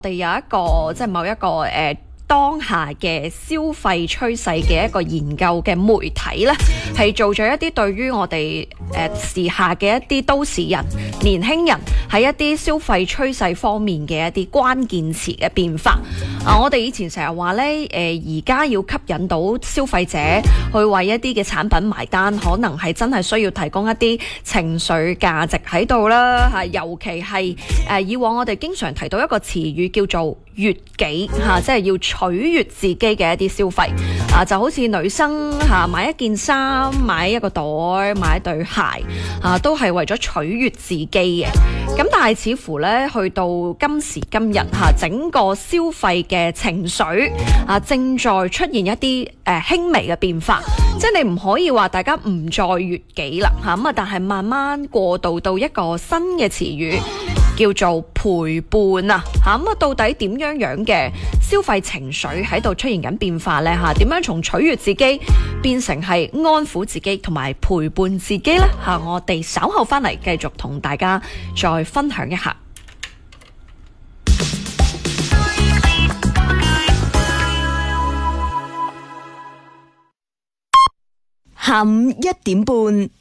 我哋有一個即係某一個當下嘅消費趨勢嘅一個研究嘅媒體呢，係做咗一啲對於我哋時下嘅一啲都市人、年輕人喺一啲消費趨勢方面嘅一啲關鍵詞嘅變化。我哋以前成日話呢，而家要吸引到消費者去為一啲嘅產品埋單，可能係真係需要提供一啲情緒價值喺度啦。尤其係以往我哋經常提到一個詞語叫做悅己即係要取悅自己嘅一啲消費就好似女生買一件衫、買一個袋、買一對鞋都係為咗取悅自己嘅。咁但係似乎咧，去到今時今日整個消費嘅情緒正在出現一啲輕微嘅變化，即係你唔可以話大家唔再悅己啦但係慢慢過渡到一個新嘅詞語，叫做陪伴到底點樣嘅消費情緒喺度出現緊變化呢？點樣從取悅自己變成係安撫自己同埋陪伴自己呢？我哋稍後翻嚟繼續同大家再分享一下。 下午1點半。